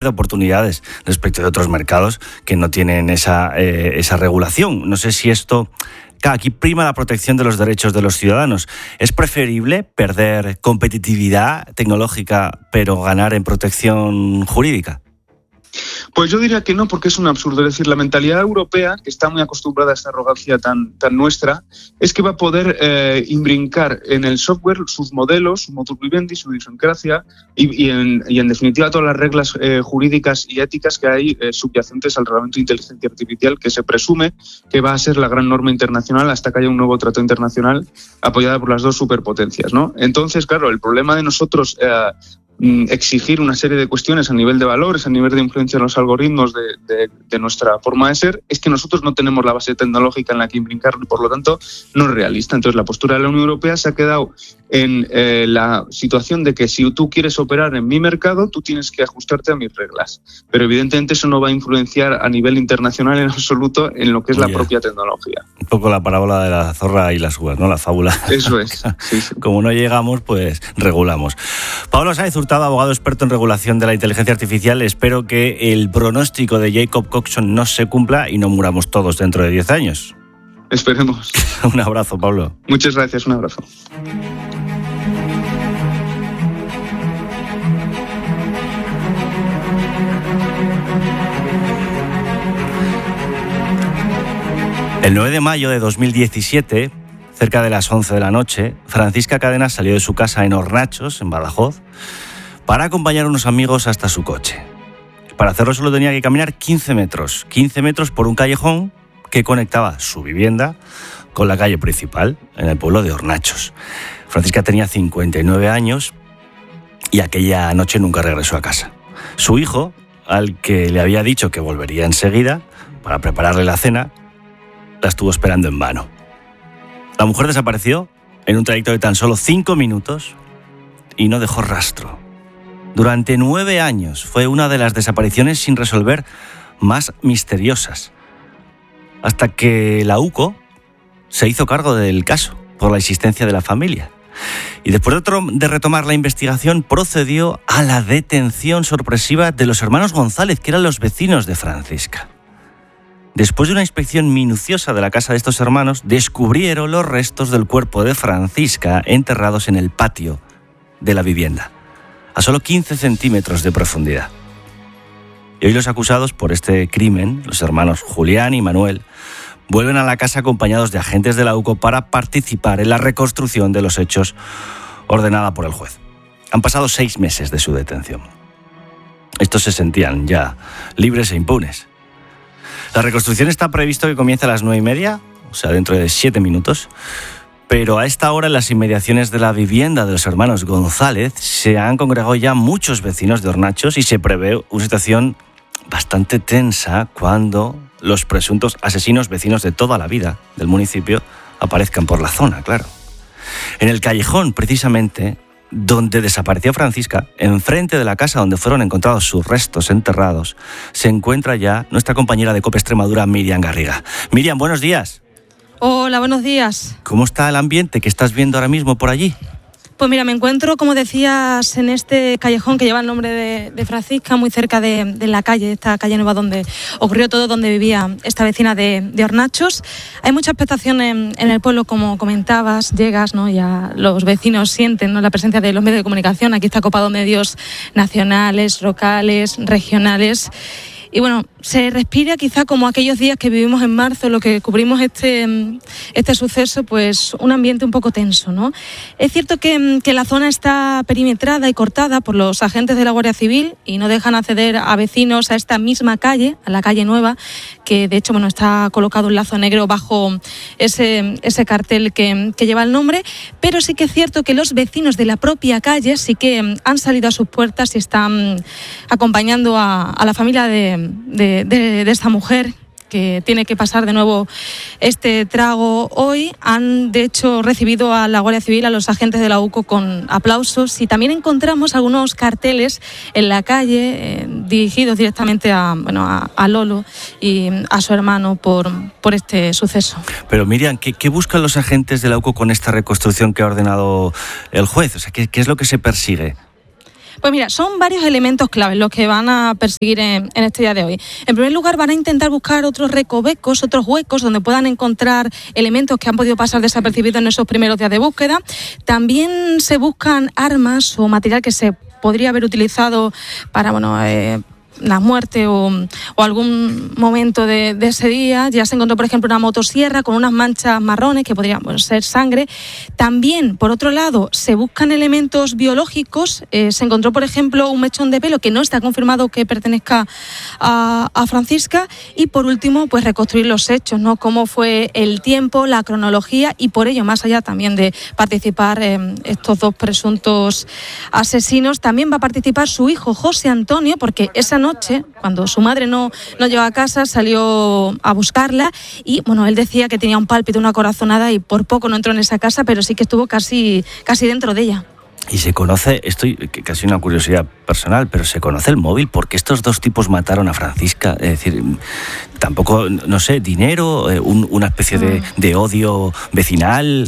de oportunidades respecto de otros mercados que no tienen esa regulación. No sé si esto... Aquí prima la protección de los derechos de los ciudadanos. ¿Es preferible perder competitividad tecnológica pero ganar en protección jurídica? Pues yo diría que no, porque es un absurdo. Es decir, la mentalidad europea, que está muy acostumbrada a esta arrogancia tan nuestra, es que va a poder imbrincar en el software sus modelos, su modus vivendi, su idiosincrasia y en definitiva todas las reglas jurídicas y éticas que hay subyacentes al reglamento de inteligencia artificial, que se presume que va a ser la gran norma internacional hasta que haya un nuevo tratado internacional apoyado por las dos superpotencias, ¿no? Entonces, claro, el problema de nosotros... exigir una serie de cuestiones a nivel de valores, a nivel de influencia en los algoritmos de nuestra forma de ser, es que nosotros no tenemos la base tecnológica en la que imbrincar y por lo tanto no es realista. Entonces la postura de la Unión Europea se ha quedado en la situación de que si tú quieres operar en mi mercado, tú tienes que ajustarte a mis reglas. Pero evidentemente eso no va a influenciar a nivel internacional en absoluto en lo que es la propia tecnología. Un poco la parábola de la zorra y las uvas, ¿no? La fábula. Eso es. Sí. Como no llegamos, pues regulamos. Pablo Sáez Hurtado, abogado experto en regulación de la inteligencia artificial. Espero que el pronóstico de Jacob Coxon no se cumpla y no muramos todos dentro de 10 años. Esperemos. Un abrazo, Pablo. Muchas gracias, un abrazo. El 9 de mayo de 2017, cerca de las 11 de la noche, Francisca Cadena salió de su casa en Hornachos, en Badajoz, para acompañar a unos amigos hasta su coche. Para hacerlo solo tenía que caminar 15 metros por un callejón que conectaba su vivienda con la calle principal, en el pueblo de Hornachos. Francisca tenía 59 años y aquella noche nunca regresó a casa. Su hijo, al que le había dicho que volvería enseguida para prepararle la cena, la estuvo esperando en vano. La mujer desapareció en un trayecto de tan solo 5 minutos y no dejó rastro. Durante 9 años fue una de las desapariciones sin resolver más misteriosas, hasta que la UCO se hizo cargo del caso por la insistencia de la familia. Y después de retomar la investigación, procedió a la detención sorpresiva de los hermanos González, que eran los vecinos de Francisca. Después de una inspección minuciosa de la casa de estos hermanos, descubrieron los restos del cuerpo de Francisca enterrados en el patio de la vivienda, a solo 15 centímetros de profundidad. Y hoy los acusados por este crimen, los hermanos Julián y Manuel, vuelven a la casa acompañados de agentes de la UCO para participar en la reconstrucción de los hechos ordenada por el juez. Han pasado 6 meses de su detención. Estos se sentían ya libres e impunes. La reconstrucción está previsto que comience a las 9:30, o sea, dentro de 7 minutos. Pero a esta hora, en las inmediaciones de la vivienda de los hermanos González, se han congregado ya muchos vecinos de Hornachos y se prevé una situación bastante tensa cuando los presuntos asesinos, vecinos de toda la vida del municipio, aparezcan por la zona, claro. En el callejón, precisamente, donde desapareció Francisca, enfrente de la casa donde fueron encontrados sus restos enterrados, se encuentra ya nuestra compañera de COPE Extremadura, Miriam Garriga. Miriam, buenos días. Hola, buenos días. ¿Cómo está el ambiente que estás viendo ahora mismo por allí? Pues mira, me encuentro, como decías, en este callejón que lleva el nombre de Francisca, muy cerca de la calle, esta calle nueva donde ocurrió todo, donde vivía esta vecina de Hornachos. Hay mucha expectación en el pueblo, como comentabas, llegas, ¿no? Ya los vecinos sienten, ¿no?, la presencia de los medios de comunicación. Aquí está copado medios nacionales, locales, regionales. Y bueno, se respira quizá como aquellos días que vivimos en marzo, lo que cubrimos este suceso, pues un ambiente un poco tenso, ¿no? Es cierto que la zona está perimetrada y cortada por los agentes de la Guardia Civil y no dejan acceder a vecinos a esta misma calle, a la calle Nueva, que de hecho, bueno, está colocado un lazo negro bajo ese cartel que lleva el nombre, pero sí que es cierto que los vecinos de la propia calle sí que han salido a sus puertas y están acompañando a la familia de esta mujer que tiene que pasar de nuevo este trago hoy. Han, de hecho, recibido a la Guardia Civil, a los agentes de la UCO, con aplausos, y también encontramos algunos carteles en la calle dirigidos directamente a Lolo y a su hermano por este suceso. Pero Miriam, ¿qué buscan los agentes de la UCO con esta reconstrucción que ha ordenado el juez? O sea, ¿qué es lo que se persigue? Pues mira, son varios elementos claves los que van a perseguir en este día de hoy. En primer lugar, van a intentar buscar otros recovecos, otros huecos donde puedan encontrar elementos que han podido pasar desapercibidos en esos primeros días de búsqueda. También se buscan armas o material que se podría haber utilizado para, la muerte o algún momento de ese día. Ya se encontró, por ejemplo, una motosierra con unas manchas marrones que podrían ser sangre. También, por otro lado, se buscan elementos biológicos. Se encontró, por ejemplo, un mechón de pelo que no está confirmado que pertenezca a Francisca. Y, por último, pues reconstruir los hechos, ¿no? Cómo fue el tiempo, la cronología y, por ello, más allá también de participar estos dos presuntos asesinos, también va a participar su hijo José Antonio, porque esa noche, cuando su madre no llegó a casa, salió a buscarla y, él decía que tenía un pálpito, una corazonada y por poco no entró en esa casa, pero sí que estuvo casi dentro de ella. Y se conoce, casi una curiosidad personal, pero se conoce el móvil porque estos dos tipos mataron a Francisca. Es decir, tampoco, no sé, dinero, una especie de odio vecinal.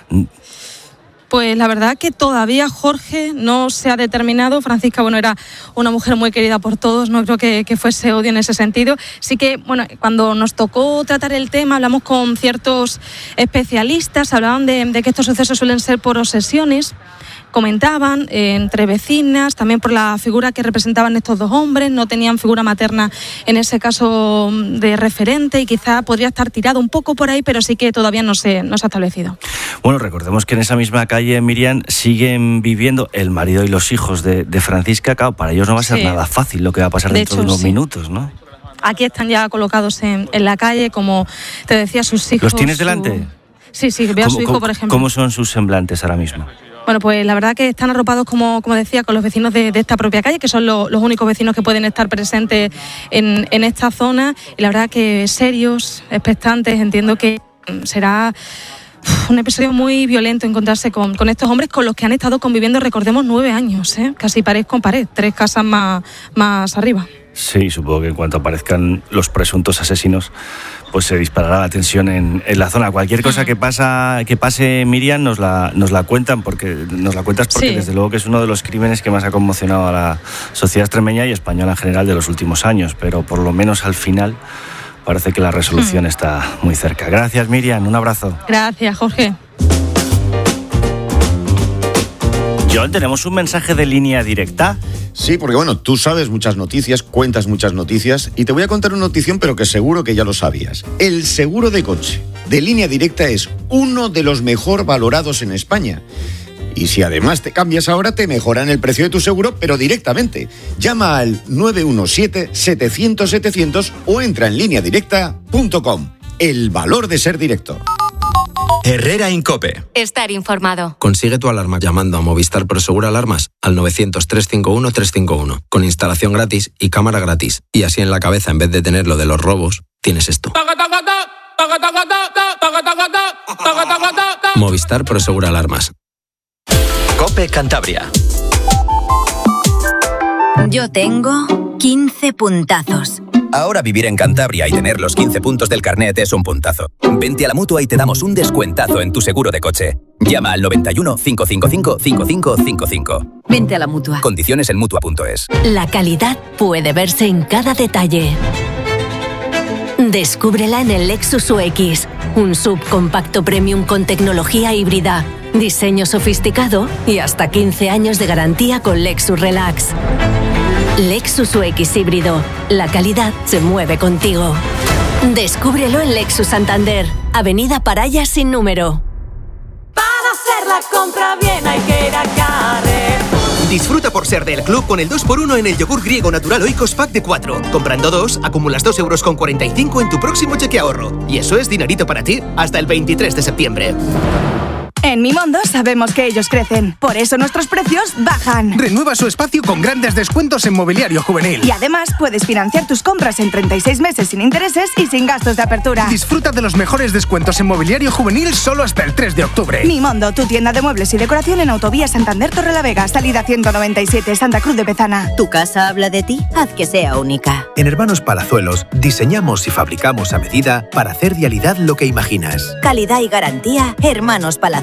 Pues la verdad que todavía, Jorge, no se ha determinado. Francisca, era una mujer muy querida por todos, no creo que fuese odio en ese sentido. Sí que, cuando nos tocó tratar el tema, hablamos con ciertos especialistas, hablaban de que estos sucesos suelen ser por obsesiones. Comentaban entre vecinas, también por la figura que representaban estos dos hombres, no tenían figura materna en ese caso de referente y quizá podría estar tirado un poco por ahí, pero sí que todavía no se ha establecido. Bueno, recordemos que en esa misma calle, Miriam, siguen viviendo el marido y los hijos de Francisca. Claro, para ellos no va a ser nada fácil lo que va a pasar dentro de unos minutos, ¿no? Aquí están ya colocados en la calle, como te decía, sus hijos. ¿Los tienes delante? Sí, veo a su hijo, por ejemplo. ¿Cómo son sus semblantes ahora mismo? Bueno, pues la verdad que están arropados, como decía, con los vecinos de esta propia calle, que son los únicos vecinos que pueden estar presentes en esta zona. Y la verdad que serios, expectantes, entiendo que será un episodio muy violento encontrarse con estos hombres con los que han estado conviviendo, recordemos, 9 años, casi pared con pared, 3 casas más arriba. Sí, supongo que en cuanto aparezcan los presuntos asesinos, pues se disparará la tensión en la zona. Cualquier cosa que pase, Miriam, nos la cuentas porque sí. Desde luego que es uno de los crímenes que más ha conmocionado a la sociedad extremeña y española en general de los últimos años, pero por lo menos al final parece que la resolución está muy cerca. Gracias, Miriam, un abrazo. Gracias, Jorge. John, tenemos un mensaje de línea directa. Sí, porque tú sabes muchas noticias, cuentas muchas noticias y te voy a contar una notición, pero que seguro que ya lo sabías. El seguro de coche de Línea Directa es uno de los mejor valorados en España. Y si además te cambias ahora, te mejoran el precio de tu seguro, pero directamente. Llama al 917-700-700 o entra en lineadirecta.com. El valor de ser directo. Herrera Incope. Estar informado. Consigue tu alarma llamando a Movistar Prosegur Alarmas al 900-351-351 con instalación gratis y cámara gratis. Y así en la cabeza, en vez de tener lo de los robos, tienes esto. Movistar Prosegur Alarmas. COPE Cantabria. Yo tengo 15 puntazos. Ahora vivir en Cantabria y tener los 15 puntos del carnet es un puntazo. Vente a la Mutua y te damos un descuentazo en tu seguro de coche. Llama al 91 555 5555. Vente a la Mutua. Condiciones en Mutua.es. La calidad puede verse en cada detalle. Descúbrela en el Lexus UX, un subcompacto premium con tecnología híbrida, diseño sofisticado y hasta 15 años de garantía con Lexus Relax. Lexus UX híbrido. La calidad se mueve contigo. Descúbrelo en Lexus Santander, Avenida Paraya sin número. Para hacer la compra bien hay que ir a Carrefour. Disfruta por ser del club con el 2x1 en el yogur griego natural Oikos Pack de 4. Comprando 2, acumulas 2,45 € en tu próximo cheque ahorro. Y eso es dinerito para ti hasta el 23 de septiembre. En Mimondo sabemos que ellos crecen, por eso nuestros precios bajan. Renueva su espacio con grandes descuentos en mobiliario juvenil. Y además puedes financiar tus compras en 36 meses sin intereses y sin gastos de apertura. Disfruta de los mejores descuentos en mobiliario juvenil solo hasta el 3 de octubre. Mimondo, tu tienda de muebles y decoración en Autovía Santander Torrelavega, salida 197, Santa Cruz de Bezana. ¿Tu casa habla de ti? Haz que sea única. En Hermanos Palazuelos diseñamos y fabricamos a medida para hacer realidad lo que imaginas. Calidad y garantía, Hermanos Palazuelos.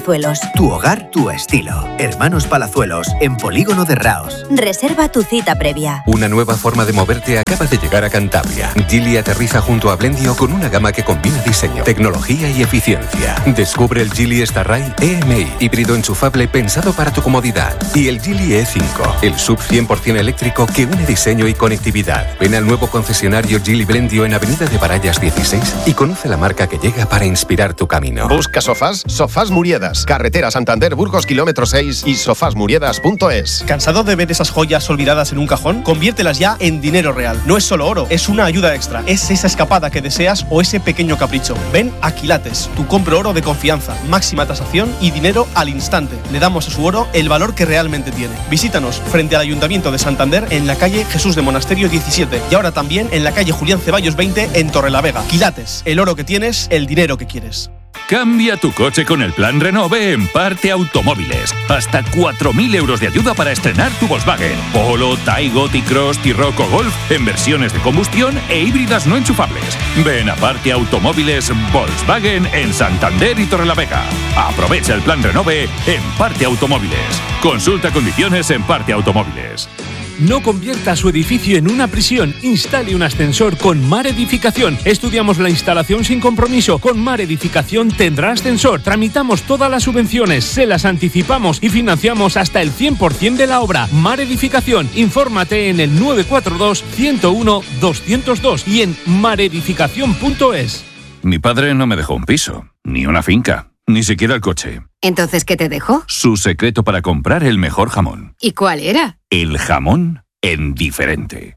Palazuelos. Tu hogar, tu estilo. Hermanos Palazuelos, en Polígono de Raos. Reserva tu cita previa. Una nueva forma de moverte acaba de llegar a Cantabria. Geely aterriza junto a Blendio con una gama que combina diseño, tecnología y eficiencia. Descubre el Geely Starray EMI, híbrido enchufable pensado para tu comodidad. Y el Geely E5, el sub 100% eléctrico que une diseño y conectividad. Ven al nuevo concesionario Geely Blendio en Avenida de Barallas 16 y conoce la marca que llega para inspirar tu camino. Busca sofás, Sofás Muriedas, carretera Santander Burgos kilómetro 6 y sofasmuriedas.es. ¿Cansado de ver esas joyas olvidadas en un cajón? Conviértelas ya en dinero real. No es solo oro, es una ayuda extra. Es esa escapada que deseas o ese pequeño capricho. Ven a Quilates, tu compro oro de confianza, máxima tasación y dinero al instante. Le damos a su oro el valor que realmente tiene. Visítanos frente al Ayuntamiento de Santander en la calle Jesús de Monasterio 17 y ahora también en la calle Julián Ceballos 20 en Torrelavega. Quilates, el oro que tienes, el dinero que quieres. Cambia tu coche con el plan Renove en Parte Automóviles. Hasta 4.000 euros de ayuda para estrenar tu Volkswagen. Polo, Taigo, T-Cross, T-Roc o Golf en versiones de combustión e híbridas no enchufables. Ven a Parte Automóviles Volkswagen en Santander y Torrelavega. Aprovecha el plan Renove en Parte Automóviles. Consulta condiciones en Parte Automóviles. No convierta su edificio en una prisión. Instale un ascensor con Mar Edificación. Estudiamos la instalación sin compromiso. Con Mar Edificación tendrá ascensor. Tramitamos todas las subvenciones, se las anticipamos y financiamos hasta el 100% de la obra. Mar Edificación. Infórmate en el 942 101 202 y en maredificación.es. Mi padre no me dejó un piso, ni una finca, ni siquiera el coche. ¿Entonces qué te dejó? Su secreto para comprar el mejor jamón. ¿Y cuál era? El jamón en Diferente.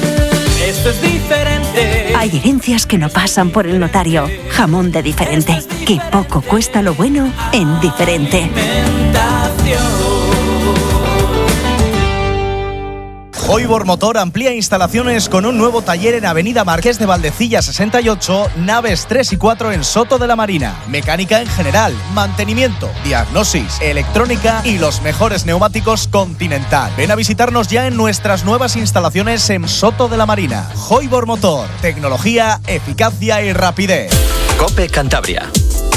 Esto es diferente. Hay herencias que no pasan por el notario. Jamón de Diferente. Que poco cuesta lo bueno en Diferente. Hoybor Motor amplía instalaciones con un nuevo taller en Avenida Marqués de Valdecilla 68, naves 3 y 4 en Soto de la Marina. Mecánica en general, mantenimiento, diagnosis, electrónica y los mejores neumáticos Continental. Ven a visitarnos ya en nuestras nuevas instalaciones en Soto de la Marina. Hoybor Motor, tecnología, eficacia y rapidez. COPE Cantabria.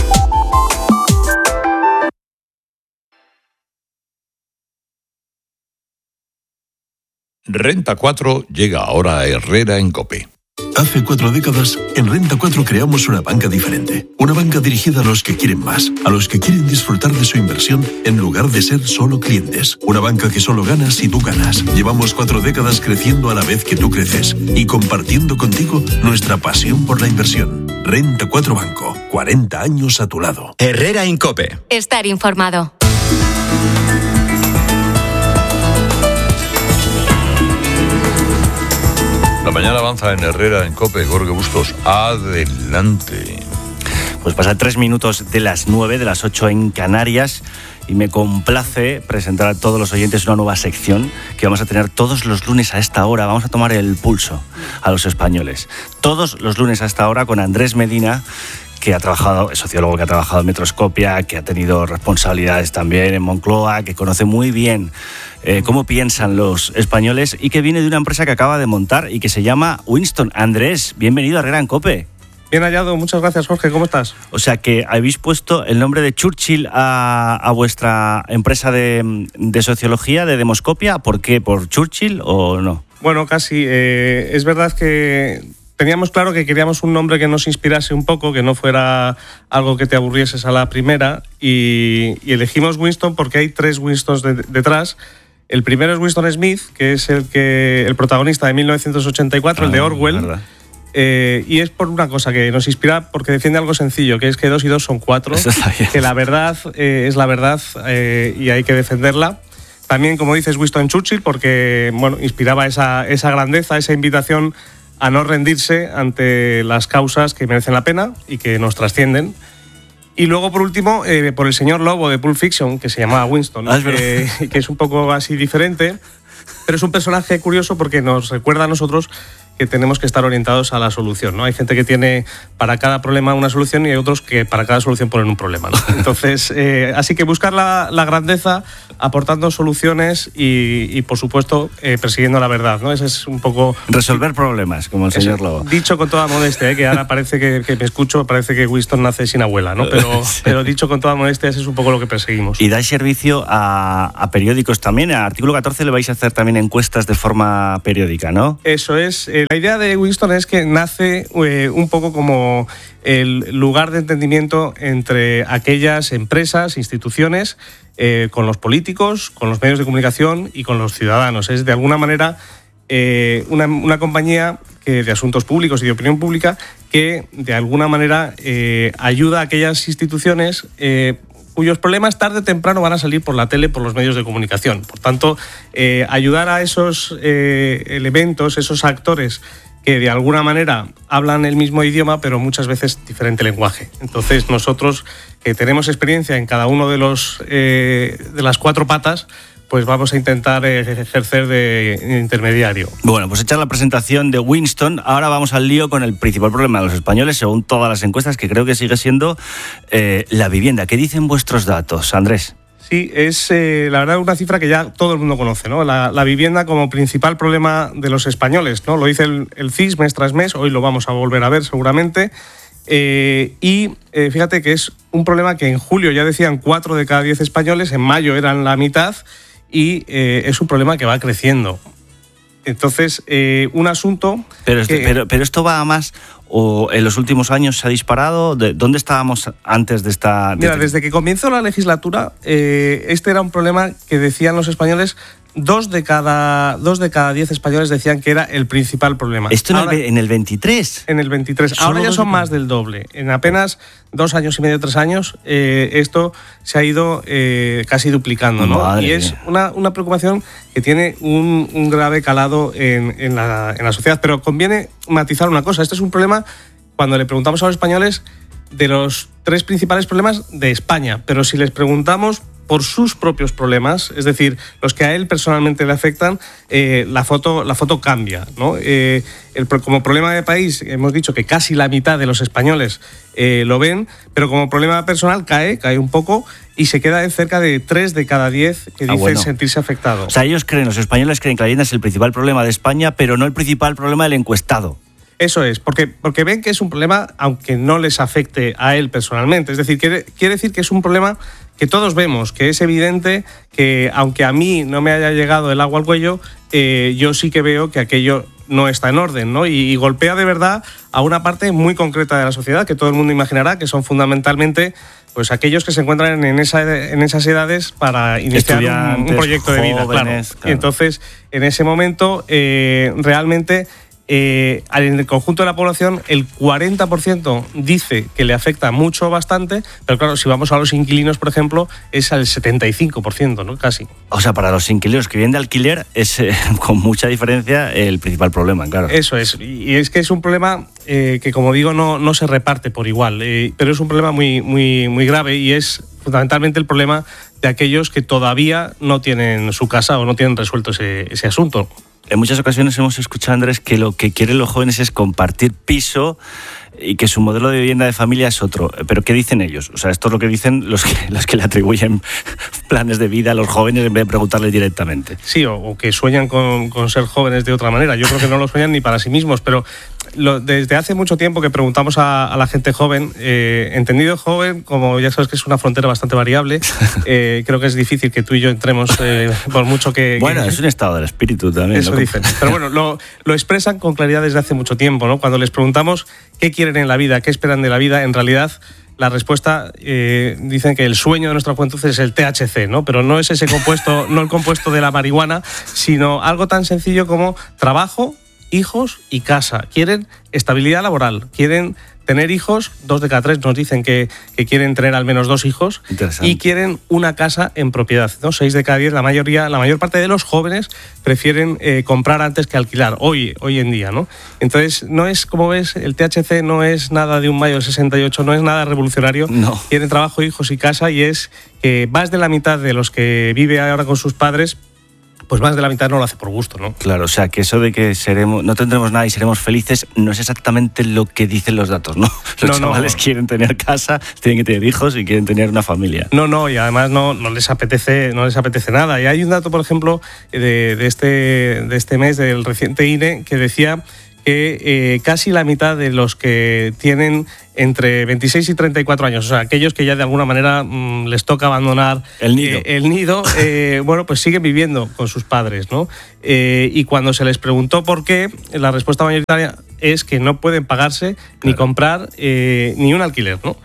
Renta 4 llega ahora a Herrera en COPE. Hace 4 décadas, en Renta 4 creamos una banca diferente. Una banca dirigida a los que quieren más, a los que quieren disfrutar de su inversión en lugar de ser solo clientes. Una banca que solo gana si tú ganas. Llevamos 4 décadas creciendo a la vez que tú creces y compartiendo contigo nuestra pasión por la inversión. Renta 4 Banco, 40 años a tu lado. Herrera en COPE. Estar informado. La mañana avanza en Herrera en COPE. Jorge Bustos, adelante. Pues pasan 3 minutos de las 9, de las 8 en Canarias, y me complace presentar a todos los oyentes una nueva sección que vamos a tener todos los lunes a esta hora. Vamos a tomar el pulso a los españoles. Todos los lunes a esta hora con Andrés Medina, que ha trabajado, es sociólogo que ha trabajado en Metroscopia, que ha tenido responsabilidades también en Moncloa, que conoce muy bien cómo piensan los españoles y que viene de una empresa que acaba de montar y que se llama Winston. Andrés, bienvenido a Herrera en COPE. Bien hallado, muchas gracias, Jorge, ¿cómo estás? O sea que habéis puesto el nombre de Churchill a vuestra empresa de sociología, de Demoscopia. ¿Por qué? ¿Por Churchill o no? Bueno, casi. Es verdad que teníamos claro que queríamos un nombre que nos inspirase un poco, que no fuera algo que te aburrieses a la primera, y elegimos Winston porque hay 3 Winstons detrás. El primero es Winston Smith, que es el protagonista de 1984, el de Orwell. Y es por una cosa que nos inspira, porque defiende algo sencillo, que es que 2 y 2 son 4, que la verdad es la verdad y hay que defenderla. También, como dices, Winston Churchill, porque bueno, inspiraba esa grandeza, esa invitación a no rendirse ante las causas que merecen la pena y que nos trascienden. Y luego, por último, por el señor Lobo de Pulp Fiction, que se llamaba Winston, que es un poco así diferente, pero es un personaje curioso porque nos recuerda a nosotros que tenemos que estar orientados a la solución, ¿no? Hay gente que tiene para cada problema una solución y hay otros que para cada solución ponen un problema, ¿no? Entonces, así que buscar la grandeza aportando soluciones y por supuesto, persiguiendo la verdad, ¿no? Ese es un poco... Resolver problemas, como el señor Lobo. Dicho con toda modestia, que ahora parece que me escucho, parece que Winston nace sin abuela, ¿no? Pero dicho con toda modestia, ese es un poco lo que perseguimos. Y dais servicio a periódicos también. A Artículo 14 le vais a hacer también encuestas de forma periódica, ¿no? Eso es. La idea de Winston es que nace un poco como el lugar de entendimiento entre aquellas empresas, instituciones, con los políticos, con los medios de comunicación y con los ciudadanos. Es de alguna manera una compañía de asuntos públicos y de opinión pública que de alguna manera ayuda a aquellas instituciones cuyos problemas tarde o temprano van a salir por la tele, por los medios de comunicación. Por tanto, ayudar a esos elementos, esos actores que de alguna manera hablan el mismo idioma, pero muchas veces diferente lenguaje. Entonces, nosotros que tenemos experiencia en cada uno de las 4 patas, pues vamos a intentar ejercer de intermediario. Bueno, pues hecha la presentación de Winston, ahora vamos al lío con el principal problema de los españoles, según todas las encuestas, que creo que sigue siendo la vivienda. ¿Qué dicen vuestros datos, Andrés? Sí, es la verdad una cifra que ya todo el mundo conoce, ¿no? La vivienda como principal problema de los españoles, ¿no? Lo dice el CIS mes tras mes, hoy lo vamos a volver a ver seguramente. Fíjate que es un problema que en julio ya decían 4 de cada 10 españoles, en mayo eran la mitad, y es un problema que va creciendo. Entonces, un asunto... Pero esto va a más, o en los últimos años se ha disparado. ¿Dónde estábamos antes de esta...? Mira, desde que comenzó la legislatura, este era un problema que decían los españoles... 2 de cada 10 españoles decían que era el principal problema. ¿Esto en el 23? En el 23. Ahora ya son más del doble. En apenas 2 años y medio, 3 años, esto se ha ido casi duplicando, ¿no? Madre y es una preocupación que tiene un grave calado en la sociedad. Pero conviene matizar una cosa. Este es un problema, cuando le preguntamos a los españoles, de los 3 principales problemas de España. Pero si les preguntamos por sus propios problemas, es decir, los que a él personalmente le afectan, la foto cambia, ¿no? Como problema de país, hemos dicho que casi la mitad de los españoles lo ven, pero como problema personal cae un poco y se queda en cerca de 3 de cada 10 que dicen sentirse afectados. O sea, los españoles creen que la vivienda es el principal problema de España, pero no el principal problema del encuestado. Eso es, porque ven que es un problema aunque no les afecte a él personalmente. Es decir, quiere decir que es un problema que todos vemos, que es evidente que aunque a mí no me haya llegado el agua al cuello, yo sí que veo que aquello no está en orden, ¿no? Y golpea de verdad a una parte muy concreta de la sociedad, que todo el mundo imaginará que son fundamentalmente pues aquellos que se encuentran en esas edades para iniciar un proyecto de vida. Jóvenes, claro. Entonces, en ese momento, realmente... en el conjunto de la población el 40% dice que le afecta mucho o bastante, pero claro, si vamos a los inquilinos, por ejemplo, es al 75%, ¿no? Casi. O sea, para los inquilinos que viven de alquiler es con mucha diferencia el principal problema, claro. Eso es, y es que es un problema que, como digo, no se reparte por igual, pero es un problema muy, muy, muy grave y es fundamentalmente el problema de aquellos que todavía no tienen su casa o no tienen resuelto ese asunto. En muchas ocasiones hemos escuchado, Andrés, que lo que quieren los jóvenes es compartir piso y que su modelo de vivienda de familia es otro. ¿Pero qué dicen ellos? O sea, esto es lo que dicen los que le atribuyen planes de vida a los jóvenes en vez de preguntarles directamente. Sí, o que sueñan con ser jóvenes de otra manera. Yo creo que no lo sueñan ni para sí mismos, pero desde hace mucho tiempo que preguntamos a la gente joven, entendido joven, como ya sabes que es una frontera bastante variable, creo que es difícil que tú y yo entremos por mucho que... Bueno, es un estado del espíritu también. Eso dicen. Pero bueno, lo expresan con claridad desde hace mucho tiempo, ¿no? Cuando les preguntamos qué quieren en la vida, qué esperan de la vida, en realidad la respuesta dicen que el sueño de nuestra juventud es el THC, ¿no? Pero no es ese compuesto, no el compuesto de la marihuana, sino algo tan sencillo como trabajo, hijos y casa. Quieren estabilidad laboral, quieren tener hijos, 2 de cada 3 nos dicen que quieren tener al menos 2 hijos y quieren una casa en propiedad, ¿no? 6 de cada 10, la mayor parte de los jóvenes prefieren comprar antes que alquilar, hoy en día, ¿no? Entonces, no es, como ves, el THC no es nada de un mayo del 68, no es nada revolucionario, no. Quieren trabajo, hijos y casa y es que más de la mitad de los que vive ahora con sus padres pues más de la mitad no lo hace por gusto, ¿no? Claro, o sea, que eso de que no tendremos nada y seremos felices no es exactamente lo que dicen los datos, ¿no? Los chavales quieren tener casa, tienen que tener hijos y quieren tener una familia. No, y además no les apetece nada. Y hay un dato, por ejemplo, de este mes, del reciente INE, que decía que casi la mitad de los que tienen entre 26 y 34 años, o sea, aquellos que ya de alguna manera les toca abandonar el nido, bueno, pues siguen viviendo con sus padres, ¿no? Y cuando se les preguntó por qué, la respuesta mayoritaria es que no pueden pagarse ni comprar ni un alquiler, ¿no?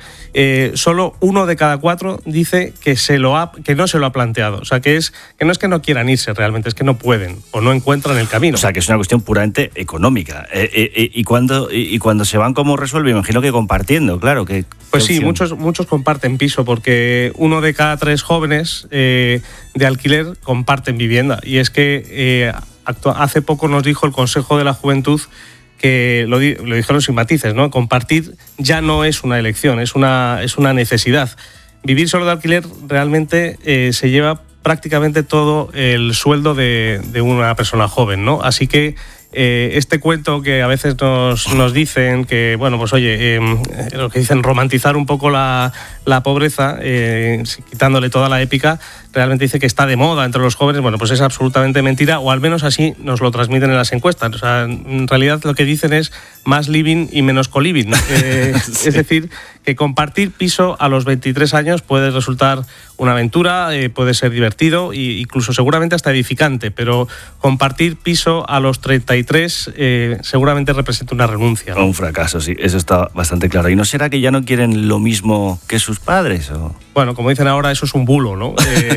Solo 1 de cada 4 dice que no se lo ha planteado. O sea, que no es que no quieran irse realmente, es que no pueden o no encuentran el camino. O sea, que es una cuestión puramente económica. Y cuando se van, ¿cómo resuelve? Imagino que compartiendo, claro. Pues sí, muchos comparten piso, porque 1 de cada 3 jóvenes de alquiler comparten vivienda. Y es que hace poco nos dijo el Consejo de la Juventud que lo dijeron sin matices, ¿no? Compartir ya no es una elección, es una necesidad. Vivir solo de alquiler realmente se lleva prácticamente todo el sueldo de una persona joven, ¿no? Así que este cuento que a veces nos dicen que, bueno, pues oye, lo que dicen romantizar un poco la pobreza, quitándole toda la épica, realmente dice que está de moda entre los jóvenes. Bueno, pues es absolutamente mentira, o al menos así nos lo transmiten en las encuestas. O sea, en realidad lo que dicen es más living y menos co-living. Sí. Es decir, que compartir piso a los 23 años puede resultar una aventura, puede ser divertido e incluso seguramente hasta edificante, pero compartir piso a los 33 seguramente representa una renuncia, ¿no? Un fracaso, sí, eso está bastante claro. ¿Y no será que ya no quieren lo mismo que sus padres? ¿O? Bueno, como dicen ahora, eso es un bulo, ¿no?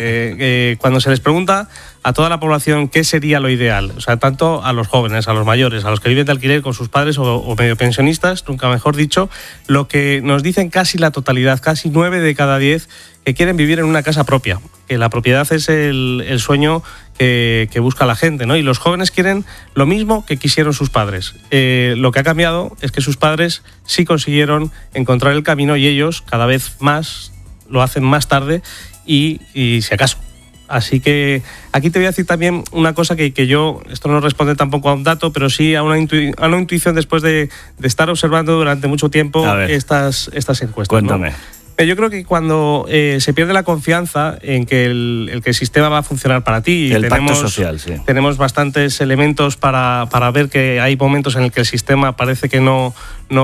Cuando se les pregunta a toda la población qué sería lo ideal, o sea, tanto a los jóvenes, a los mayores, a los que viven de alquiler con sus padres o medio pensionistas, nunca mejor dicho, lo que nos dicen casi la totalidad, casi 9 de cada 10, que quieren vivir en una casa propia, que la propiedad es el sueño que busca la gente, ¿no? Y los jóvenes quieren lo mismo que quisieron sus padres. Lo que ha cambiado es que sus padres sí consiguieron encontrar el camino y ellos cada vez más lo hacen más tarde y si acaso. Así que aquí te voy a decir también una cosa que yo, esto no responde tampoco a un dato, pero sí a una intuición después de estar observando durante mucho tiempo estas encuestas. Cuéntame. ¿No? Yo creo que cuando se pierde la confianza en que el sistema va a funcionar para ti, y el pacto social, sí. Tenemos bastantes elementos para ver que hay momentos en el que el sistema parece que no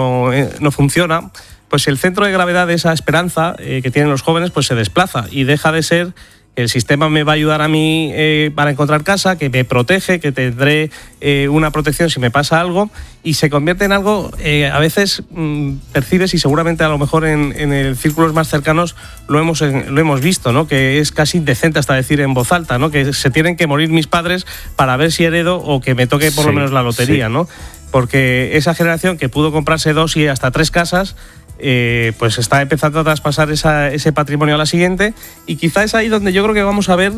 funciona, pues el centro de gravedad de esa esperanza que tienen los jóvenes pues se desplaza y deja de ser que el sistema me va a ayudar a mí para encontrar casa, que me protege, que tendré una protección si me pasa algo, y se convierte en algo, a veces percibes, y seguramente a lo mejor en círculos más cercanos lo hemos visto, ¿no? Que es casi indecente hasta decir en voz alta, ¿no? Que se tienen que morir mis padres para ver si heredo o que me toque por lo menos la lotería, ¿no? Porque esa generación que pudo comprarse 2 y hasta 3 casas, pues está empezando a traspasar ese patrimonio a la siguiente, y quizá es ahí donde yo creo que vamos a ver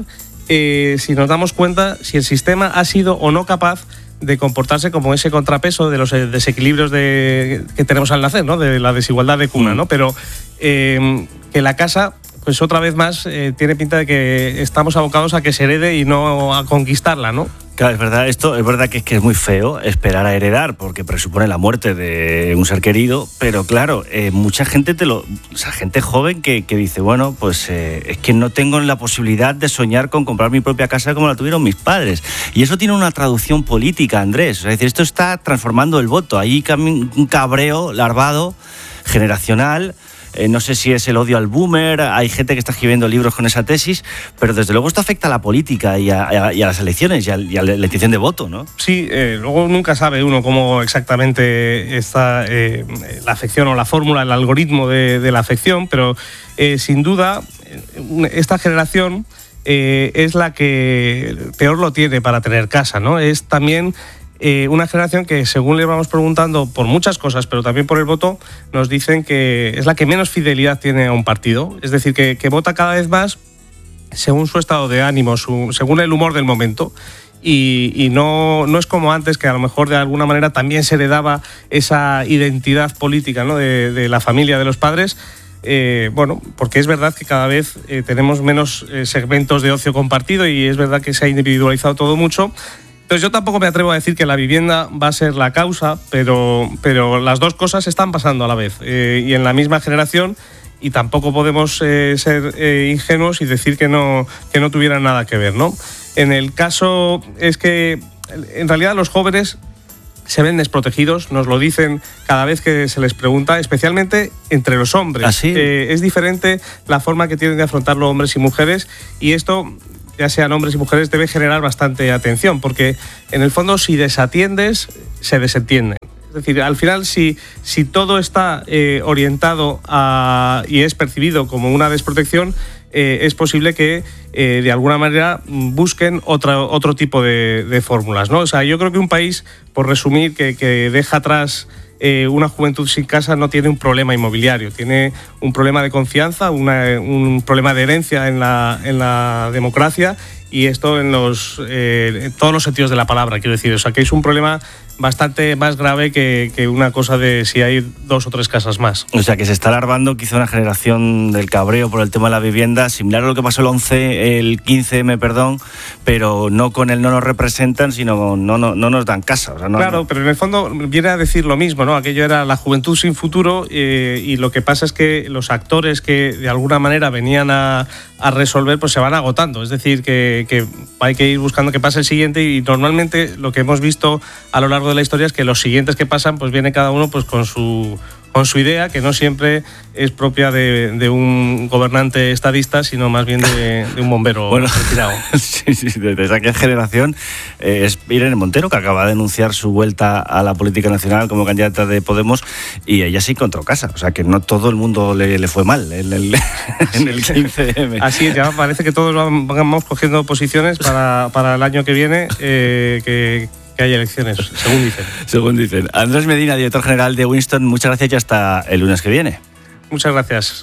si nos damos cuenta si el sistema ha sido o no capaz de comportarse como ese contrapeso de los desequilibrios que tenemos al nacer, ¿no? De la desigualdad de cuna, ¿no? Pero que la casa, pues otra vez más, tiene pinta de que estamos abocados a que se herede y no a conquistarla, ¿no? Claro, es verdad, esto es verdad que es muy feo esperar a heredar, porque presupone la muerte de un ser querido, pero claro, mucha gente gente joven que dice, bueno, pues es que no tengo la posibilidad de soñar con comprar mi propia casa como la tuvieron mis padres. Y eso tiene una traducción política, Andrés. Es decir, esto está transformando el voto. Hay un cabreo larvado, generacional. No sé si es el odio al boomer, hay gente que está escribiendo libros con esa tesis, pero desde luego esto afecta a la política y a las elecciones y a la intención de voto, ¿no? Sí, luego nunca sabe uno cómo exactamente está la afección o la fórmula, el algoritmo de la afección, pero sin duda esta generación es la que peor lo tiene para tener casa, ¿no? Es también una generación que, según le vamos preguntando por muchas cosas, pero también por el voto, nos dicen que es la que menos fidelidad tiene a un partido. Es decir, que vota cada vez más según su estado de ánimo, según el humor del momento. Y no es como antes, que a lo mejor de alguna manera también se heredaba esa identidad política, ¿no? de la familia, de los padres. bueno, porque es verdad que cada vez tenemos menos segmentos de ocio compartido y es verdad que se ha individualizado todo mucho. Entonces yo tampoco me atrevo a decir que la vivienda va a ser la causa, pero las dos cosas están pasando a la vez y en la misma generación, y tampoco podemos ser ingenuos y decir que no tuvieran nada que ver, ¿no? En el caso es que en realidad los jóvenes se ven desprotegidos, nos lo dicen cada vez que se les pregunta, especialmente entre los hombres. ¿Ah, sí? Es diferente la forma que tienen de afrontarlo hombres y mujeres, y esto, ya sean hombres y mujeres, debe generar bastante atención, porque en el fondo si desatiendes, se desentiende. Es decir, al final si todo está orientado y es percibido como una desprotección, es posible que de alguna manera busquen otro tipo de fórmulas, ¿no? O sea, yo creo que un país, por resumir, que deja atrás una juventud sin casa no tiene un problema inmobiliario, tiene un problema de confianza, un problema de herencia en la democracia, y esto en todos los sentidos de la palabra, quiero decir. O sea, que es un problema bastante más grave que una cosa de si hay 2 o 3 casas más. O sea, que se está alarmando quizá una generación del cabreo por el tema de la vivienda, similar a lo que pasó el 15M, perdón, pero no con el no nos representan, sino no nos dan casa. O sea, claro, pero en el fondo viene a decir lo mismo, ¿no? Aquello era la juventud sin futuro, y lo que pasa es que los actores que de alguna manera venían a resolver, pues se van agotando. Es decir, que hay que ir buscando que pase el siguiente, y normalmente lo que hemos visto a lo largo de la historia es que los siguientes que pasan, pues viene cada uno pues con su idea, que no siempre es propia de un gobernante estadista, sino más bien de un bombero retirado. Sí, desde aquella generación es Irene Montero, que acaba de anunciar su vuelta a la política nacional como candidata de Podemos, y ella sí encontró casa. O sea, que no todo el mundo le fue mal en el 15M. Así es, ya parece que todos vamos cogiendo posiciones para el año que viene, que hay elecciones, según dicen. Andrés Medina, director general de Winston, muchas gracias y hasta el lunes que viene. Muchas gracias.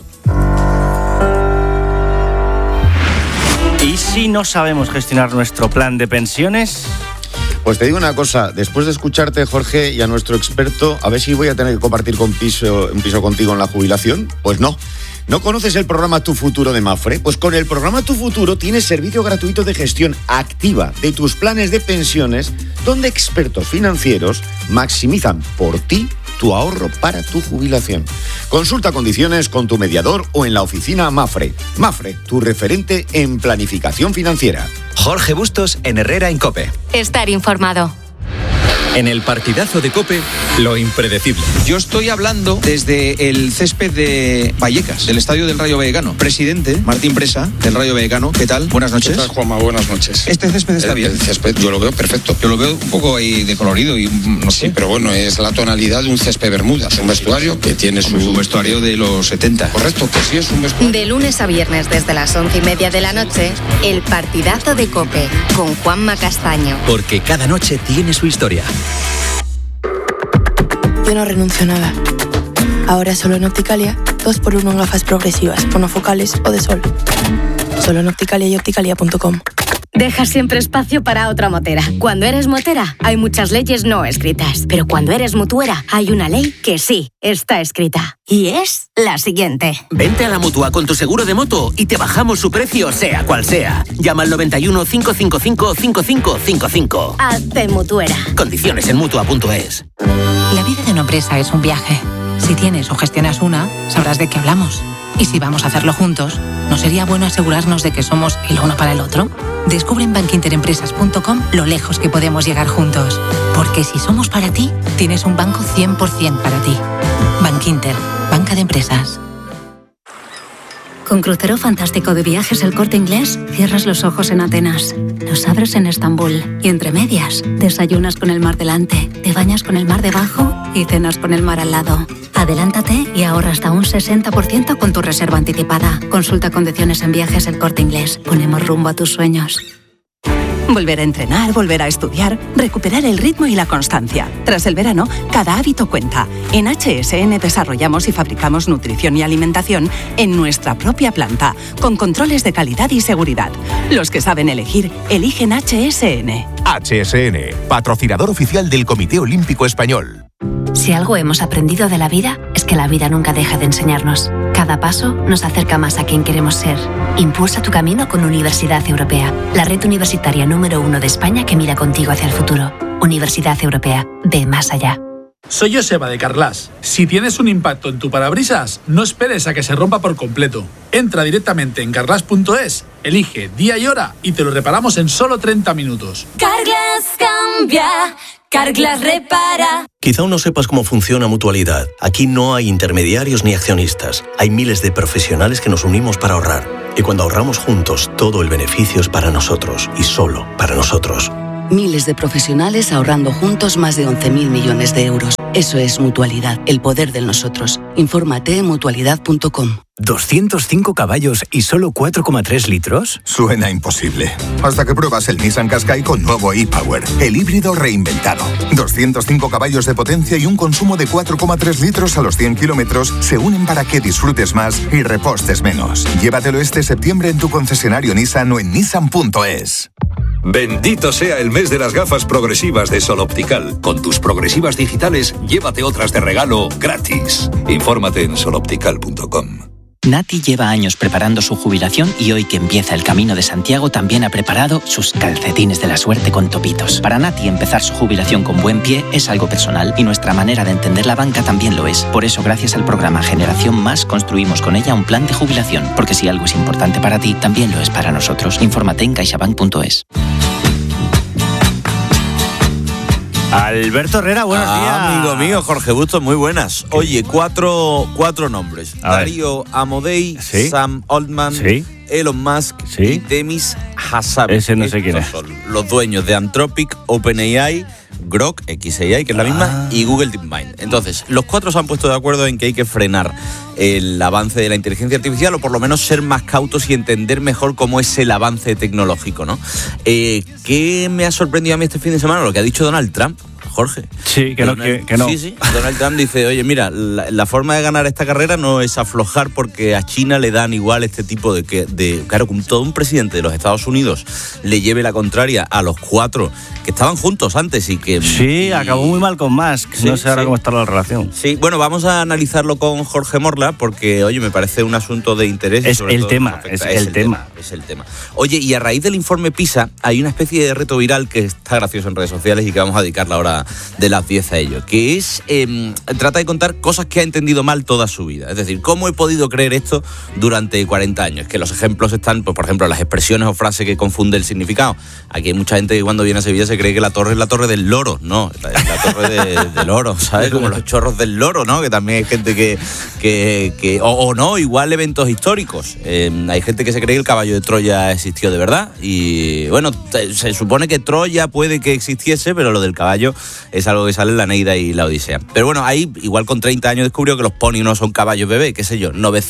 ¿Y si no sabemos gestionar nuestro plan de pensiones? Pues te digo una cosa, después de escucharte, Jorge, y a nuestro experto, a ver si voy a tener que compartir un piso contigo en la jubilación. Pues no. ¿No conoces el programa Tu Futuro de Mapfre? Pues con el programa Tu Futuro tienes servicio gratuito de gestión activa de tus planes de pensiones, donde expertos financieros maximizan por ti tu ahorro para tu jubilación. Consulta condiciones con tu mediador o en la oficina Mapfre. Mapfre, tu referente en planificación financiera. Jorge Bustos en Herrera en COPE. Estar informado. En el partidazo de COPE, lo impredecible. Yo estoy hablando desde el césped de Vallecas, del estadio del Rayo Vallecano. Presidente Martín Presa, del Rayo Vallecano. ¿Qué tal? Buenas noches. ¿Qué tal, Juanma? Buenas noches. ¿Este césped está bien? El césped yo lo veo perfecto. Yo lo veo un poco ahí de colorido y no sé. Sí, pero bueno, es la tonalidad de un césped bermuda. Es un vestuario que tiene su vestuario de los 70. Correcto, que sí es un vestuario. De lunes a viernes desde las 11:30 de la noche, el partidazo de COPE con Juanma Castaño. Porque cada noche tiene su historia. Yo no renuncio a nada. Ahora solo en Opticalia, 2x1 en gafas progresivas, monofocales o de sol. Solo en Opticalia y opticalia.com. Deja siempre espacio para otra motera. Cuando eres motera, hay muchas leyes no escritas. Pero cuando eres mutuera, hay una ley que sí está escrita. Y es la siguiente. Vente a la Mutua con tu seguro de moto y te bajamos su precio, sea cual sea. Llama al 91 555 5555. Hazte mutuera. Condiciones en Mutua.es. La vida de una empresa es un viaje. Si tienes o gestionas una, sabrás de qué hablamos. Y si vamos a hacerlo juntos, ¿no sería bueno asegurarnos de que somos el uno para el otro? Descubre en bankinterempresas.com lo lejos que podemos llegar juntos. Porque si somos para ti, tienes un banco 100% para ti. Bankinter, banca de empresas. Con Crucero Fantástico de Viajes El Corte Inglés, cierras los ojos en Atenas, los abres en Estambul y entre medias, desayunas con el mar delante, te bañas con el mar debajo y cenas con el mar al lado. Adelántate y ahorra hasta un 60% con tu reserva anticipada. Consulta condiciones en Viajes El Corte Inglés. Ponemos rumbo a tus sueños. Volver a entrenar, volver a estudiar, recuperar el ritmo y la constancia. Tras el verano, cada hábito cuenta. En HSN desarrollamos y fabricamos nutrición y alimentación en nuestra propia planta, con controles de calidad y seguridad. Los que saben elegir, eligen HSN. HSN, patrocinador oficial del Comité Olímpico Español. Si algo hemos aprendido de la vida, es que la vida nunca deja de enseñarnos. Cada paso nos acerca más a quien queremos ser. Impulsa tu camino con Universidad Europea, la red universitaria número 1 de España que mira contigo hacia el futuro. Universidad Europea, ve más allá. Soy Joseba de Carglass. Si tienes un impacto en tu parabrisas, no esperes a que se rompa por completo. Entra directamente en carglass.es, elige día y hora y te lo reparamos en solo 30 minutos. Carglass cambia, Carglass repara. Quizá aún no sepas cómo funciona Mutualidad. Aquí no hay intermediarios ni accionistas. Hay miles de profesionales que nos unimos para ahorrar. Y cuando ahorramos juntos, todo el beneficio es para nosotros y solo para nosotros. Miles de profesionales ahorrando juntos más de 11.000 millones de euros. Eso es Mutualidad, el poder del nosotros. Infórmate en mutualidad.com. ¿205 caballos y solo 4,3 litros? Suena imposible. Hasta que pruebas el Nissan Qashqai con nuevo e-Power, el híbrido reinventado. 205 caballos de potencia y un consumo de 4,3 litros a los 100 kilómetros se unen para que disfrutes más y repostes menos. Llévatelo este septiembre en tu concesionario Nissan o en nissan.es. Bendito sea el mes de las gafas progresivas de Sol Optical. Con tus progresivas digitales, llévate otras de regalo gratis. Infórmate en soloptical.com. Nati lleva años preparando su jubilación y hoy que empieza el Camino de Santiago también ha preparado sus calcetines de la suerte con topitos. Para Nati empezar su jubilación con buen pie es algo personal y nuestra manera de entender la banca también lo es. Por eso gracias al programa Generación Más construimos con ella un plan de jubilación, porque si algo es importante para ti, también lo es para nosotros. Infórmate en caixabank.es. Alberto Herrera, buenos días. Amigo mío, Jorge Bustos, muy buenas. Oye, cuatro nombres. Darío Amodei, ¿sí? Sam Altman, ¿sí? Elon Musk, ¿sí? Y Demis Hassabis. Ese no sé quién es. Son los dueños de Anthropic, OpenAI, Grok, XAI, que es la misma, y Google DeepMind. Entonces, los cuatro se han puesto de acuerdo en que hay que frenar el avance de la inteligencia artificial, o por lo menos ser más cautos y entender mejor cómo es el avance tecnológico, ¿no? ¿Qué me ha sorprendido a mí este fin de semana? Lo que ha dicho Donald Trump. Jorge. Sí, que no. Sí. Donald Trump dice, oye, mira, la forma de ganar esta carrera no es aflojar porque a China le dan igual este tipo de claro, como todo un presidente de los Estados Unidos le lleve la contraria a los cuatro que estaban juntos antes y que... Sí, acabó muy mal con Musk. Sí, no sé ahora cómo está la relación. Sí, bueno, vamos a analizarlo con Jorge Morla porque, oye, me parece un asunto de interés. Es el tema. Oye, y a raíz del informe PISA hay una especie de reto viral que está gracioso en redes sociales y que vamos a dedicar la hora de las 10 a ello, que es trata de contar cosas que ha entendido mal toda su vida. Es decir, ¿cómo he podido creer esto durante 40 años? Que los ejemplos están, pues, por ejemplo, las expresiones o frases que confunden el significado. Aquí hay mucha gente que cuando viene a Sevilla se cree que la torre es la torre del loro. No, la torre del oro, ¿sabes? Como los chorros del loro, ¿no? Que también hay gente que o no, igual eventos históricos. Hay gente que se cree que el caballo de Troya existió de verdad y, bueno, se supone que Troya puede que existiese, pero lo del caballo es algo que sale en la Eneida y la Odisea. Pero bueno, ahí igual con 30 años descubrió que los ponis no son caballos bebé, qué sé yo,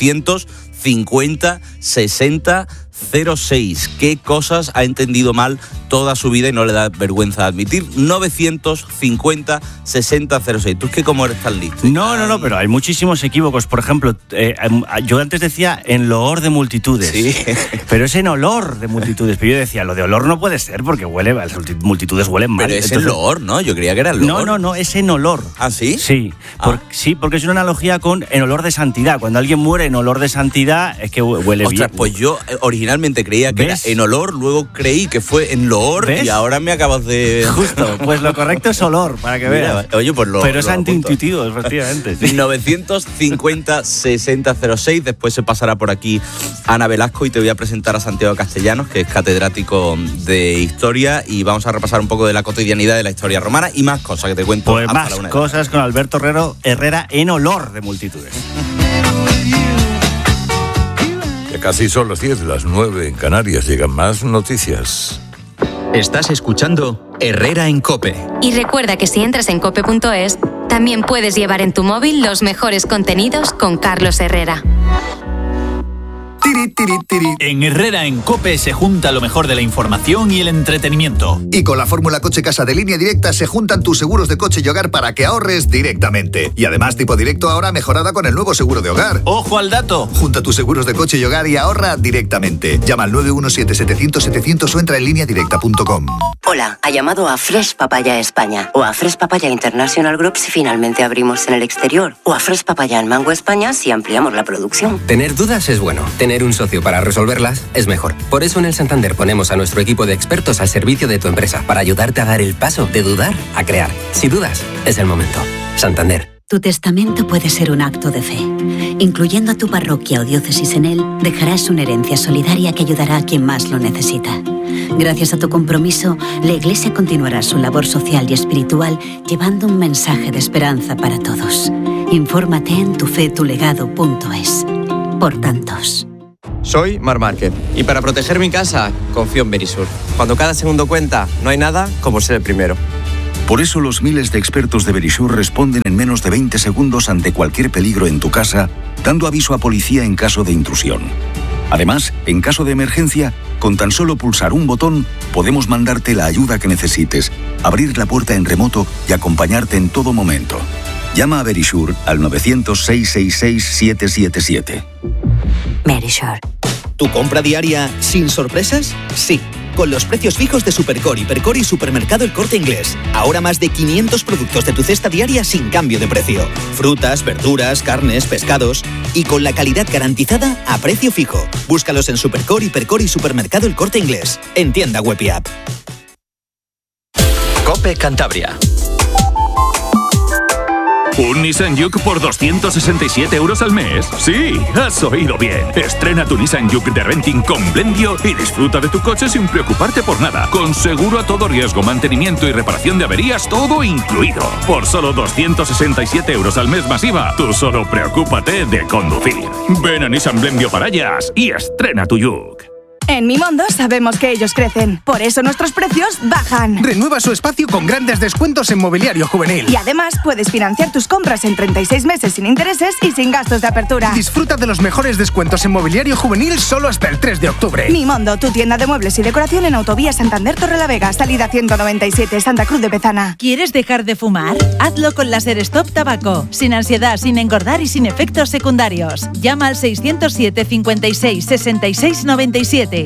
950 60 06. ¿Qué cosas ha entendido mal toda su vida y no le da vergüenza admitir? 950 60 06. ¿Tú es que cómo eres tan listo? No, pero hay muchísimos equívocos. Por ejemplo, yo antes decía en loor de multitudes. Sí. Pero es en olor de multitudes. Pero yo decía, lo de olor no puede ser porque huele, las multitudes huelen mal. Pero es en loor, ¿no? Yo creía que era en loor. No, es en olor. ¿Ah, sí? Sí. Sí, porque es una analogía con en olor de santidad. Cuando alguien muere en olor de santidad es que huele bien. Ostras, pues yo originalmente creía que era en olor, luego creí que fue en loor. ¿Ves? Y ahora me acabas de... Justo, pues lo correcto es olor, para que veas. Oye, pues pero es antiintuitivo, efectivamente. Sí. 950 60 06. Después se pasará por aquí Ana Velasco y te voy a presentar a Santiago Castellanos, que es catedrático de Historia, y vamos a repasar un poco de la cotidianidad de la historia romana y más cosas que te cuento. Pues más cosas con Alberto Herrera en olor de multitudes. Casi son las 10, las 9 en Canarias. Llegan más noticias. Estás escuchando Herrera en COPE. Y recuerda que si entras en cope.es, también puedes llevar en tu móvil los mejores contenidos con Carlos Herrera. En Herrera en COPE se junta lo mejor de la información y el entretenimiento. Y con la fórmula Coche Casa de Línea Directa se juntan tus seguros de coche y hogar para que ahorres directamente. Y además tipo directo ahora mejorada con el nuevo seguro de hogar. ¡Ojo al dato! Junta tus seguros de coche y hogar y ahorra directamente. Llama al 917-700-700 o entra en lineadirecta.com. Hola, ha llamado a Fresh Papaya España o a Fresh Papaya International Group si finalmente abrimos en el exterior o a Fresh Papaya en Mango España si ampliamos la producción. Tener dudas es bueno, tener un socio para resolverlas es mejor. Por eso en el Santander ponemos a nuestro equipo de expertos al servicio de tu empresa para ayudarte a dar el paso de dudar a crear. Si dudas, es el momento. Santander. Tu testamento puede ser un acto de fe. Incluyendo a tu parroquia o diócesis en él, dejarás una herencia solidaria que ayudará a quien más lo necesita. Gracias a tu compromiso, la Iglesia continuará su labor social y espiritual llevando un mensaje de esperanza para todos. Infórmate en tufetulegado.es. Por tantos. Soy Mar Márquez y para proteger mi casa confío en Verisur. Cuando cada segundo cuenta, no hay nada como ser el primero. Por eso los miles de expertos de Verisur responden en menos de 20 segundos ante cualquier peligro en tu casa, dando aviso a policía en caso de intrusión. Además, en caso de emergencia, con tan solo pulsar un botón, podemos mandarte la ayuda que necesites, abrir la puerta en remoto y acompañarte en todo momento. Llama a Verisur al 900-666-777. Verisur. ¿Tu compra diaria sin sorpresas? Sí. Con los precios fijos de Supercore, Hipercore y Supermercado El Corte Inglés. Ahora más de 500 productos de tu cesta diaria sin cambio de precio. Frutas, verduras, carnes, pescados. Y con la calidad garantizada a precio fijo. Búscalos en Supercore, Hipercore y Supermercado El Corte Inglés. En tienda web y app. COPE Cantabria. ¿Un Nissan Juke por 267 € al mes? Sí, has oído bien. Estrena tu Nissan Juke de renting con Blendio y disfruta de tu coche sin preocuparte por nada. Con seguro a todo riesgo, mantenimiento y reparación de averías, todo incluido. Por solo 267 € al mes masiva, tú solo preocúpate de conducir. Ven a Nissan Blendio Parallas y estrena tu Juke. En Mimondo sabemos que ellos crecen, por eso nuestros precios bajan. Renueva su espacio con grandes descuentos en mobiliario juvenil. Y además puedes financiar tus compras en 36 meses sin intereses y sin gastos de apertura. Disfruta de los mejores descuentos en mobiliario juvenil solo hasta el 3 de octubre. Mimondo, tu tienda de muebles y decoración en Autovía Santander Torrelavega, salida 197, Santa Cruz de Pezana. ¿Quieres dejar de fumar? Hazlo con Láser Stop Tabaco. Sin ansiedad, sin engordar y sin efectos secundarios. Llama al 607 56 66 97.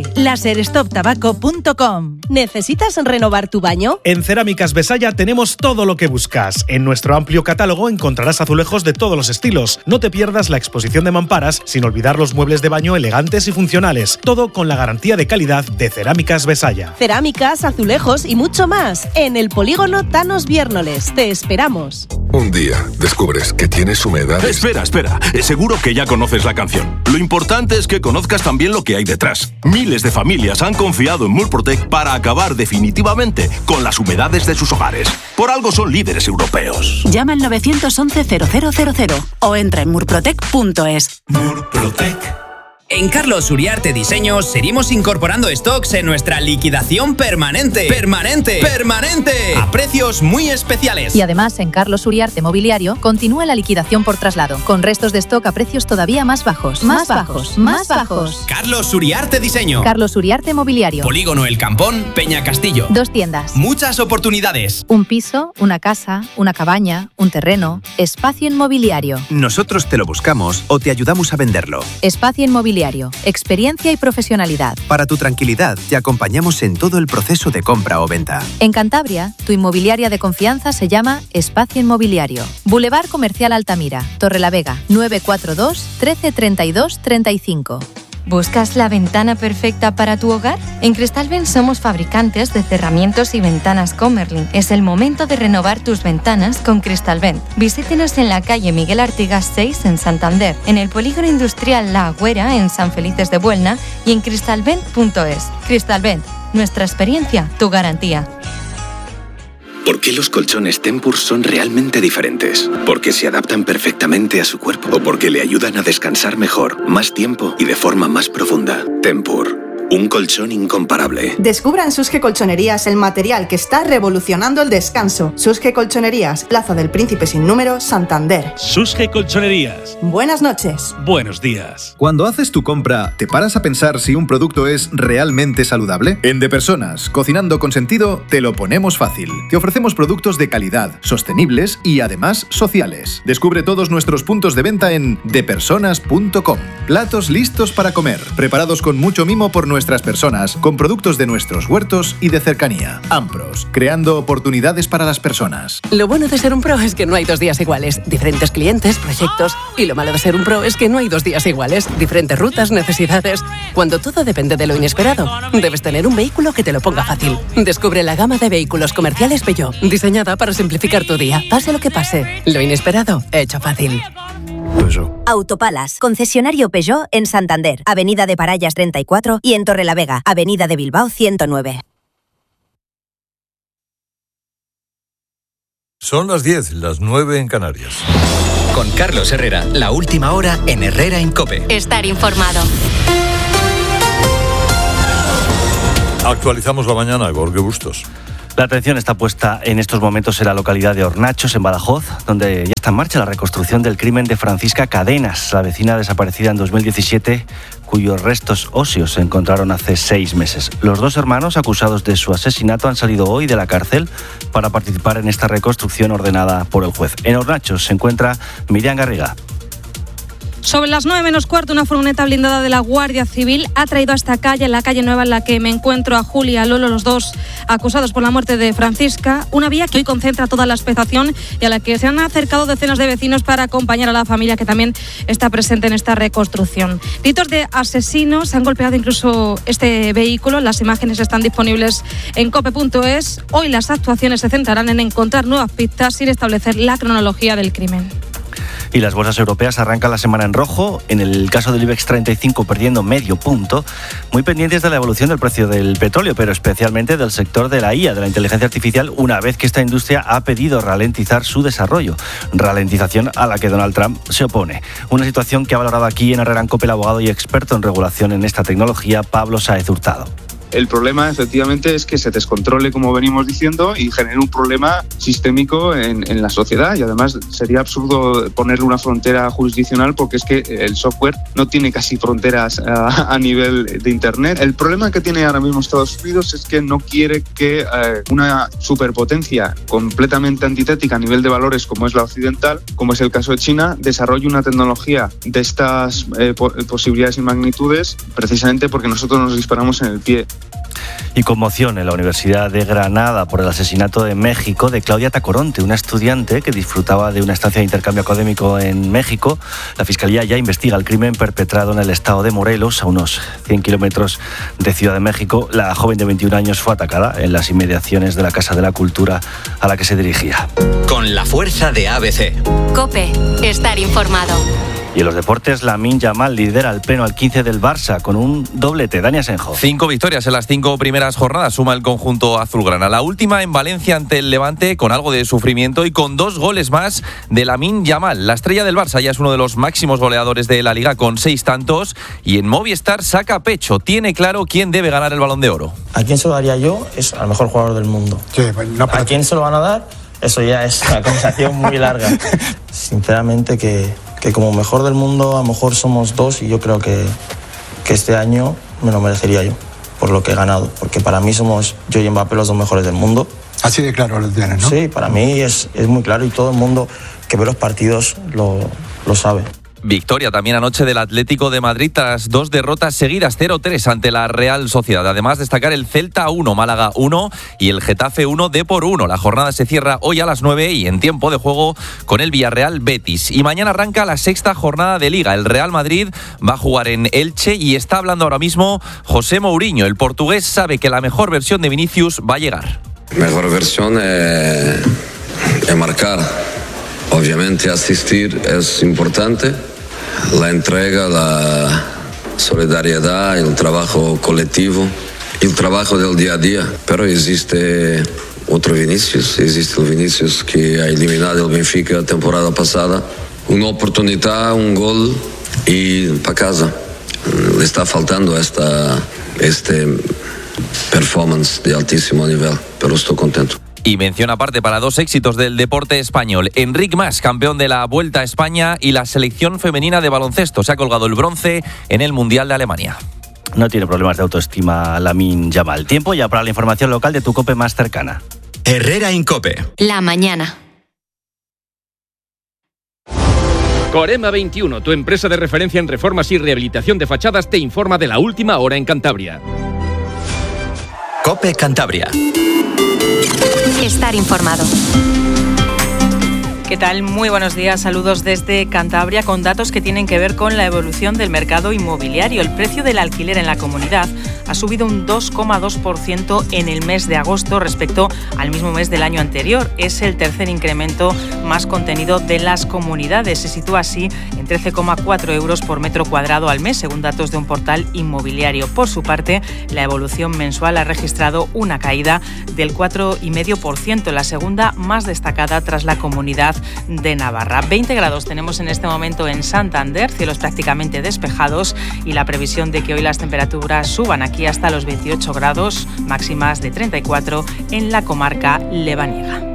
LaserStopTabaco.com. ¿Necesitas renovar tu baño? En Cerámicas Besaya tenemos todo lo que buscas. En nuestro amplio catálogo encontrarás azulejos de todos los estilos. No te pierdas la exposición de mamparas, sin olvidar los muebles de baño elegantes y funcionales. Todo con la garantía de calidad de Cerámicas Besaya. Cerámicas, azulejos y mucho más. En el polígono Thanos Viérnoles. Te esperamos. Un día descubres que tienes humedad. Espera. Seguro que ya conoces la canción. Lo importante es que conozcas también lo que hay detrás. Miles de familias han confiado en Murprotec para acabar definitivamente con las humedades de sus hogares. Por algo son líderes europeos. Llama al 911-0000 o entra en murprotec.es. Murprotec. En Carlos Uriarte Diseño seguimos incorporando stocks en nuestra liquidación permanente. ¡Permanente! A precios muy especiales. Y además, en Carlos Uriarte Mobiliario continúa la liquidación por traslado, con restos de stock a precios todavía más bajos. Más bajos. Carlos Uriarte Diseño. Carlos Uriarte Mobiliario. Polígono El Campón, Peña Castillo. 2 tiendas. Muchas oportunidades. Un piso, una casa, una cabaña, un terreno. Espacio Inmobiliario. Nosotros te lo buscamos o te ayudamos a venderlo. Espacio Inmobiliario. Experiencia y profesionalidad. Para tu tranquilidad, te acompañamos en todo el proceso de compra o venta. En Cantabria, tu inmobiliaria de confianza se llama Espacio Inmobiliario. Boulevard Comercial Altamira, Torrelavega, 942 13 32 35. ¿Buscas la ventana perfecta para tu hogar? En Cristalvent somos fabricantes de cerramientos y ventanas Comerlin. Es el momento de renovar tus ventanas con Cristalvent. Visítenos en la calle Miguel Artigas 6 en Santander, en el polígono industrial La Agüera en San Felices de Buelna y en cristalvent.es. Cristalvent, nuestra experiencia, tu garantía. ¿Por qué los colchones Tempur son realmente diferentes? Porque se adaptan perfectamente a su cuerpo o porque le ayudan a descansar mejor, más tiempo y de forma más profunda. Tempur, un colchón incomparable. Descubra en Susge Colchonerías el material que está revolucionando el descanso. Susge Colchonerías, Plaza del Príncipe sin número, Santander. Susge Colchonerías. Buenas noches. Buenos días. Cuando haces tu compra, ¿te paras a pensar si un producto es realmente saludable? En De Personas, cocinando con sentido, te lo ponemos fácil. Te ofrecemos productos de calidad, sostenibles y además sociales. Descubre todos nuestros puntos de venta en depersonas.com. Platos listos para comer, preparados con mucho mimo por nuestras personas, con productos de nuestros huertos y de cercanía. Ampros, creando oportunidades para las personas. Lo bueno de ser un pro es que no hay 2 días iguales. Diferentes clientes, proyectos. Y lo malo de ser un pro es que no hay 2 días iguales. Diferentes rutas, necesidades. Cuando todo depende de lo inesperado, debes tener un vehículo que te lo ponga fácil. Descubre la gama de vehículos comerciales Peugeot, diseñada para simplificar tu día. Pase lo que pase, lo inesperado, hecho fácil. Autopalas, concesionario Peugeot en Santander, Avenida de Parayas 34 y en Torrelavega, Avenida de Bilbao 109. Son las 10, las 9 en Canarias. Con Carlos Herrera, la última hora en Herrera en COPE. Estar informado. Actualizamos la mañana, Jorge Bustos. La atención está puesta en estos momentos en la localidad de Hornachos, en Badajoz, donde ya está en marcha la reconstrucción del crimen de Francisca Cadenas, la vecina desaparecida en 2017, cuyos restos óseos se encontraron hace 6 meses. Los 2 hermanos acusados de su asesinato han salido hoy de la cárcel para participar en esta reconstrucción ordenada por el juez. En Hornachos se encuentra Miriam Garriga. Sobre las 9 menos cuarto, una furgoneta blindada de la Guardia Civil ha traído a esta calle, en la calle Nueva, en la que me encuentro, a Julia y a Lolo, los 2 acusados por la muerte de Francisca. Una vía que hoy concentra toda la expectación y a la que se han acercado decenas de vecinos para acompañar a la familia que también está presente en esta reconstrucción. Gritos de asesinos han golpeado incluso este vehículo. Las imágenes están disponibles en cope.es. Hoy las actuaciones se centrarán en encontrar nuevas pistas sin establecer la cronología del crimen. Y las bolsas europeas arrancan la semana en rojo, en el caso del IBEX 35 perdiendo medio punto, muy pendientes de la evolución del precio del petróleo, pero especialmente del sector de la IA, de la inteligencia artificial, una vez que esta industria ha pedido ralentizar su desarrollo, ralentización a la que Donald Trump se opone. Una situación que ha valorado aquí en Herrera en COPE el abogado y experto en regulación en esta tecnología, Pablo Sáez Hurtado. El problema, efectivamente, es que se descontrole, como venimos diciendo, y genere un problema sistémico en la sociedad. Y además sería absurdo ponerle una frontera jurisdiccional porque es que el software no tiene casi fronteras a nivel de Internet. El problema que tiene ahora mismo Estados Unidos es que no quiere que una superpotencia completamente antitética a nivel de valores como es la occidental, como es el caso de China, desarrolle una tecnología de estas posibilidades y magnitudes, precisamente porque nosotros nos disparamos en el pie. Y conmoción en la Universidad de Granada por el asesinato en México de Claudia Tacoronte, una estudiante que disfrutaba de una estancia de intercambio académico en México. La Fiscalía ya investiga el crimen perpetrado en el estado de Morelos, a unos 100 kilómetros de Ciudad de México. La joven de 21 años fue atacada en las inmediaciones de la Casa de la Cultura a la que se dirigía. Con la fuerza de ABC. COPE. Estar informado. Y en los deportes, Lamine Yamal lidera el pleno al 15 del Barça con un doblete. Dani Asenjo. 5 victorias en las 5 primeras jornadas suma el conjunto azulgrana. La última en Valencia ante el Levante con algo de sufrimiento y con 2 goles más de Lamine Yamal. La estrella del Barça ya es uno de los máximos goleadores de la Liga con 6 tantos y en Movistar saca pecho. Tiene claro quién debe ganar el Balón de Oro. ¿A quién se lo daría yo? Es al mejor jugador del mundo. Sí, no, ¿a quién se lo van a dar? Eso ya es una conversación muy larga. Sinceramente que como mejor del mundo a lo mejor somos 2 y yo creo que este año me lo merecería yo por lo que he ganado, porque para mí somos yo y Mbappé los 2 mejores del mundo. Así de claro lo tienes, ¿no? Sí, para mí es muy claro y todo el mundo que ve los partidos lo sabe. Victoria también anoche del Atlético de Madrid tras 2 derrotas seguidas, 0-3 ante la Real Sociedad. Además, destacar el Celta 1, Málaga 1 y el Getafe 1, Depor 1. La jornada se cierra hoy a las 9 y en tiempo de juego con el Villarreal Betis. Y mañana arranca la 6ª jornada de Liga. El Real Madrid va a jugar en Elche y está hablando ahora mismo José Mourinho. El portugués sabe que la mejor versión de Vinicius va a llegar. Mejor versión es marcar. Obviamente asistir es importante. La entrega, la solidaridad, el trabajo colectivo, el trabajo del día a día. Pero existe otro Vinicius, existe el Vinicius que ha eliminado el Benfica la temporada pasada. Una oportunidad, un gol y para casa. Le está faltando esta este performance de altísimo nivel, pero estoy contento. Y mención aparte para 2 éxitos del deporte español. Enric Mas, campeón de la Vuelta a España, y la selección femenina de baloncesto. Se ha colgado el bronce en el Mundial de Alemania. No tiene problemas de autoestima Lamine Yamal. Tiempo ya para la información local de tu COPE más cercana. Herrera Incope. La mañana. Corema 21, tu empresa de referencia en reformas y rehabilitación de fachadas, te informa de la última hora en Cantabria. COPE Cantabria. Estar informado. ¿Qué tal? Muy buenos días, saludos desde Cantabria con datos que tienen que ver con la evolución del mercado inmobiliario. El precio del alquiler en la comunidad ha subido un 2,2% en el mes de agosto respecto al mismo mes del año anterior. Es el tercer incremento más contenido de las comunidades. Se sitúa así en 13,4 euros por metro cuadrado al mes, según datos de un portal inmobiliario. Por su parte, la evolución mensual ha registrado una caída del 4,5%, la segunda más destacada tras la Comunidad de Navarra. 20 grados tenemos en este momento en Santander, cielos prácticamente despejados y la previsión de que hoy las temperaturas suban aquí hasta los 28 grados, máximas de 34 en la comarca lebaniega.